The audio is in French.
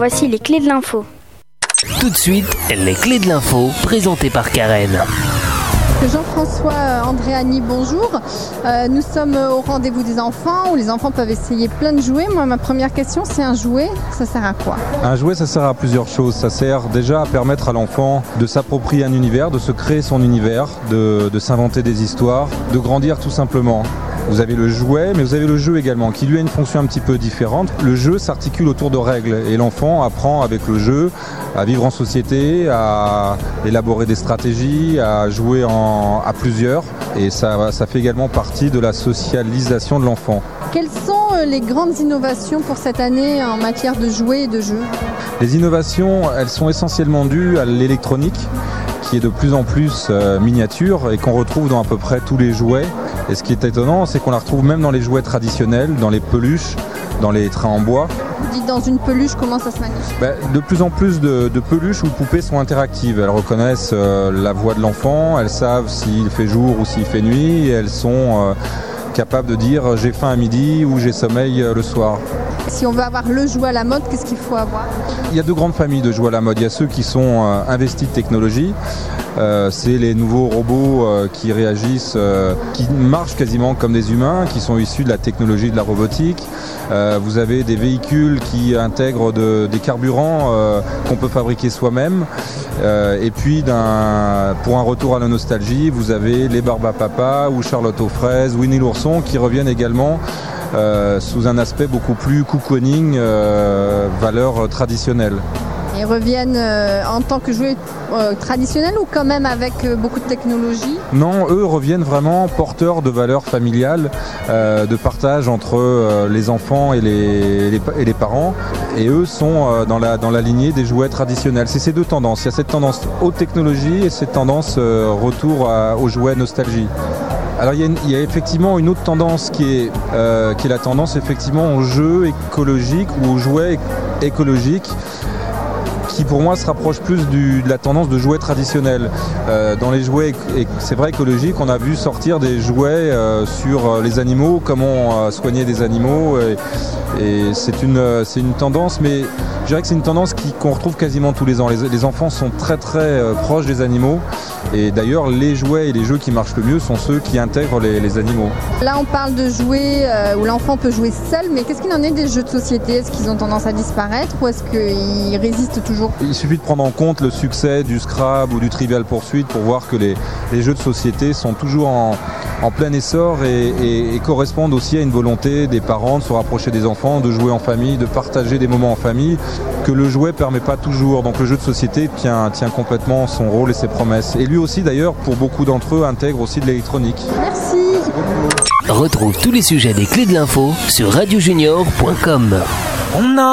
voici les clés de l'info. Tout de suite, les clés de l'info, présentées par Karen. Jean-François Andréani, bonjour. Nous sommes au rendez-vous des enfants où les enfants peuvent essayer plein de jouets. Moi, ma première question, c'est un jouet, ça sert à quoi ? Un jouet, ça sert à plusieurs choses. Ça sert déjà à permettre à l'enfant de s'approprier un univers, de se créer son univers, de s'inventer des histoires, de grandir tout simplement. Vous avez le jouet, mais vous avez le jeu également, qui lui a une fonction un petit peu différente. Le jeu s'articule autour de règles et l'enfant apprend avec le jeu à vivre en société, à élaborer des stratégies, à jouer à plusieurs. Et ça fait également partie de la socialisation de l'enfant. Quelles sont les grandes innovations pour cette année en matière de jouets et de jeux ? Les innovations, elles sont essentiellement dues à l'électronique, qui est de plus en plus miniature et qu'on retrouve dans à peu près tous les jouets. Et ce qui est étonnant, c'est qu'on la retrouve même dans les jouets traditionnels, dans les peluches, dans les trains en bois. Vous dites dans une peluche, comment ça se manifeste ? De plus en plus de peluches ou de poupées sont interactives. Elles reconnaissent la voix de l'enfant, elles savent s'il fait jour ou s'il fait nuit, et elles sont capables de dire j'ai faim à midi ou j'ai sommeil le soir. Si on veut avoir le jouet à la mode, qu'est-ce qu'il faut avoir ? Il y a deux grandes familles de jouets à la mode. Il y a ceux qui sont investis de technologie. C'est les nouveaux robots qui réagissent, qui marchent quasiment comme des humains, qui sont issus de la technologie de la robotique. Vous avez des véhicules qui intègrent des carburants qu'on peut fabriquer soi-même. Et puis, pour un retour à la nostalgie, vous avez les Barbapapa ou Charlotte aux fraises, Winnie l'ourson qui reviennent également sous un aspect beaucoup plus cocooning, valeur traditionnelle. Ils reviennent en tant que jouets traditionnels ou quand même avec beaucoup de technologie ? Non, eux reviennent vraiment porteurs de valeurs familiales, de partage entre les enfants et les parents. Et eux sont dans la lignée des jouets traditionnels. C'est ces deux tendances. Il y a cette tendance haute technologie et cette tendance retour aux jouets nostalgie. Alors il y a effectivement une autre tendance qui est la tendance effectivement aux jeux écologiques ou aux jouets écologiques, qui pour moi se rapproche plus de la tendance de jouets traditionnels. Dans les jouets, c'est vrai écologiques, on a vu sortir des jouets sur les animaux, comment soigner des animaux, et c'est une tendance, mais je dirais que c'est une tendance qu'on retrouve quasiment tous les ans. Les enfants sont très très proches des animaux, et d'ailleurs les jouets et les jeux qui marchent le mieux sont ceux qui intègrent les animaux. Là on parle de jouets où l'enfant peut jouer seul, mais qu'est-ce qu'il en est des jeux de société ? Est-ce qu'ils ont tendance à disparaître ou est-ce qu'ils résistent toujours ? Il suffit de prendre en compte le succès du Scrabble ou du Trivial Pursuit pour voir que les jeux de société sont toujours en plein essor et correspondent aussi à une volonté des parents de se rapprocher des enfants, de jouer en famille, de partager des moments en famille, que le jouet ne permet pas toujours. Donc le jeu de société tient complètement son rôle et ses promesses. Et lui aussi d'ailleurs, pour beaucoup d'entre eux, intègre aussi de l'électronique. Merci. Retrouve tous les sujets des clés de l'info sur radiojunior.com.